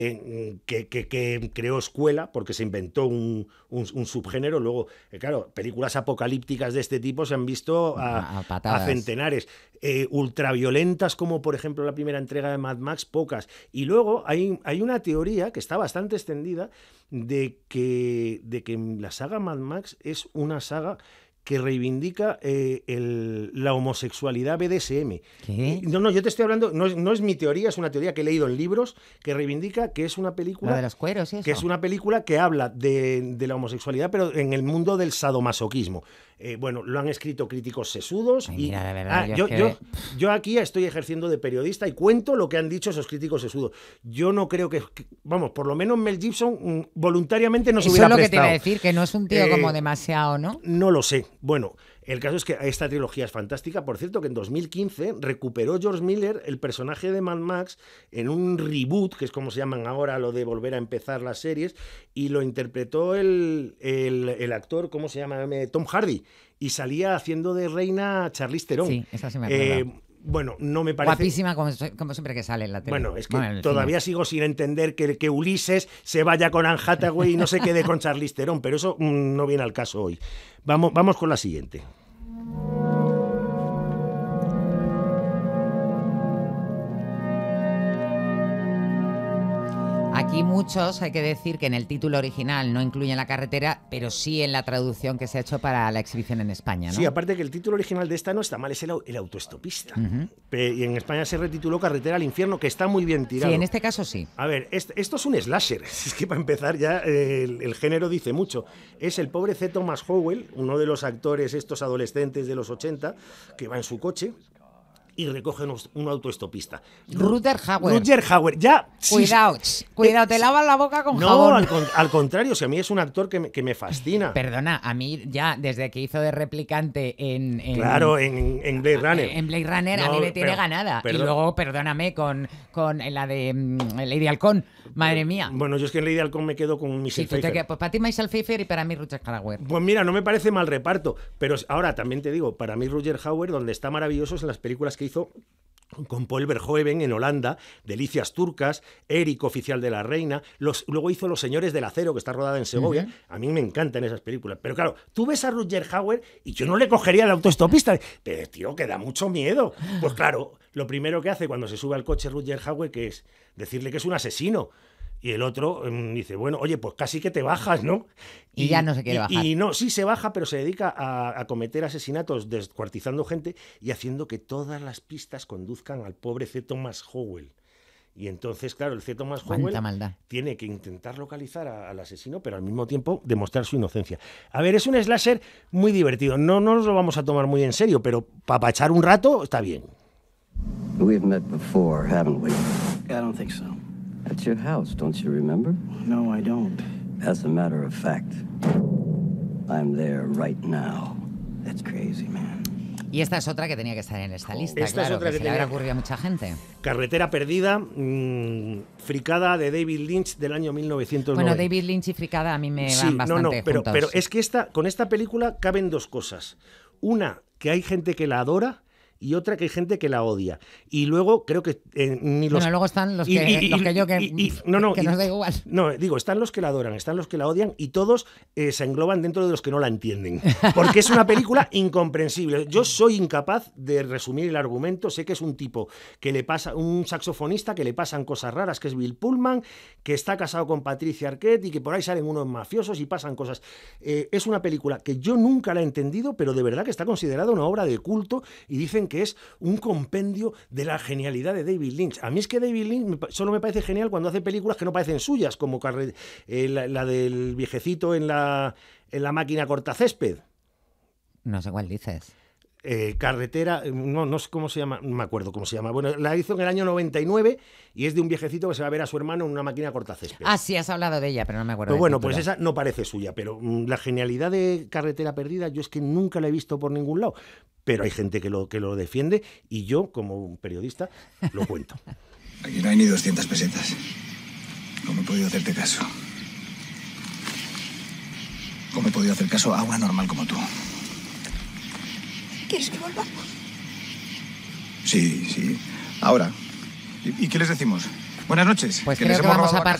que creó escuela porque se inventó un subgénero. Luego, claro, películas apocalípticas de este tipo se han visto a centenares. Ultraviolentas como, por ejemplo, la primera entrega de Mad Max, pocas. Y luego hay una teoría que está bastante extendida de que la saga Mad Max es una saga que reivindica la homosexualidad BDSM. ¿Qué? No, yo te estoy hablando, no es mi teoría, es una teoría que he leído en libros, que reivindica que es una película... Lo de los cueros y eso. Que es una película que habla de la homosexualidad, pero en el mundo del sadomasoquismo. Bueno, lo han escrito críticos sesudos. Ay, y mira, de verdad, yo aquí estoy ejerciendo de periodista y cuento lo que han dicho esos críticos sesudos. Yo no creo que vamos, por lo menos Mel Gibson voluntariamente no se hubiera prestado. Eso es lo que te iba a decir, que no es un tío como demasiado, ¿no? No lo sé. Bueno, el caso es que esta trilogía es fantástica. Por cierto, que en 2015 recuperó George Miller el personaje de Mad Max en un reboot, que es como se llaman ahora lo de volver a empezar las series, y lo interpretó el actor, ¿cómo se llama? Tom Hardy, y salía haciendo de reina Charlize Theron. Sí, esa sí me acuerdo. Bueno, no me parece... Guapísima como siempre que sale en la tele. Bueno, es que todavía sigo sin entender que Ulises se vaya con Anne Hathaway y no se quede con Charlize Theron, pero eso no viene al caso hoy. Vamos con la siguiente. Aquí muchos, hay que decir que en el título original no incluyen la carretera, pero sí en la traducción que se ha hecho para la exhibición en España, ¿no? Sí, aparte que el título original de esta no está mal, es el autoestopista. Y en España se retituló Carretera al infierno, que está muy bien tirado. Sí, en este caso sí. A ver, esto es un slasher. Es que para empezar ya el género dice mucho. Es el pobre C. Thomas Howell, uno de los actores estos adolescentes de los 80, que va en su coche y recoge un autoestopista. Rutger Hauer. Ya. Cuidado, te lavas la boca con jabón. No, al contrario, si a mí es un actor que me fascina. Perdona, a mí ya, desde que hizo de replicante en Blade Runner. En Blade Runner a mí me tiene ganada. Y luego, perdóname, con la de Lady Halcón. Madre mía. Bueno, yo es que en Lady Halcón me quedo con Michelle Pfeiffer. Pues para ti Michelle Pfeiffer y para mí Rutger Hauer. Pues mira, no me parece mal reparto. Pero ahora también te digo, para mí Rutger Hauer, donde está maravilloso es en las películas que hizo con Paul Verhoeven en Holanda, Delicias turcas, Eric, oficial de la reina, luego hizo Los señores del acero, que está rodada en Segovia. A mí me encantan esas películas. Pero claro, tú ves a Rutger Hauer y yo no le cogería el autoestopista. Pero tío, que da mucho miedo. Pues claro, lo primero que hace cuando se sube al coche Rutger Hauer, que es decirle que es un asesino. Y el otro dice, bueno, oye, pues casi que te bajas, ¿no? Y ya no se quiere bajar. Y no, sí se baja, pero se dedica a cometer asesinatos descuartizando gente y haciendo que todas las pistas conduzcan al pobre C. Thomas Howell. Y entonces, claro, el C. Thomas Howell tiene que intentar localizar al asesino, pero al mismo tiempo demostrar su inocencia. A ver, es un slasher muy divertido. No nos lo vamos a tomar muy en serio, pero para echar un rato está bien. We've met before, haven't we? I don't think so. At your house, don't you remember? No, I don't. As a matter of fact, I'm there right now. That's crazy, man. Y esta es otra que tenía que estar en esta lista, esta claro, es otra que se le habrá ocurrido a mucha gente. Carretera perdida, Fricada de David Lynch del año 1990. Bueno, David Lynch y Fricada a mí me van bastante juntos. Pero es que con esta película caben dos cosas. Una, que hay gente que la adora, y otra que hay gente que la odia. Y luego creo que ni los... Bueno, luego están los que nos da igual. No, digo, están los que la adoran, están los que la odian y todos se engloban dentro de los que no la entienden. Porque es una película incomprensible. Yo soy incapaz de resumir el argumento. Sé que es un tipo que le pasa, un saxofonista que le pasan cosas raras, que es Bill Pullman, que está casado con Patricia Arquette y que por ahí salen unos mafiosos y pasan cosas. Es una película que yo nunca la he entendido, pero de verdad que está considerada una obra de culto y dicen que es un compendio de la genialidad de David Lynch. A mí es que David Lynch solo me parece genial cuando hace películas que no parecen suyas, como la del viejecito en la máquina cortacésped. No sé cuál dices. Carretera, no sé cómo se llama, no me acuerdo cómo se llama. Bueno, la hizo en el año 99 y es de un viejecito que se va a ver a su hermano en una máquina cortacésped. Ah, sí, has hablado de ella, pero no me acuerdo. Pero bueno, pues esa no parece suya, pero la genialidad de Carretera perdida yo es que nunca la he visto por ningún lado. Pero hay gente que lo defiende y yo, como periodista, lo cuento. Aquí no hay ni 200 pesetas. ¿Cómo he podido hacerte caso? ¿Cómo he podido hacer caso a una normal como tú? ¿Quieres que volvamos? Sí. Ahora. ¿Y qué les decimos? Buenas noches. Pues Que les creo que hemos vamos robado a la